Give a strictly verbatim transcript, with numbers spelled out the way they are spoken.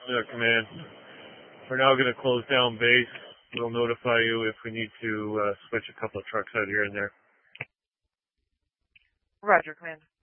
Yeah, Command. We're now going to close down base. We'll notify you if we need to uh, switch a couple of trucks out here and there. Roger, Command.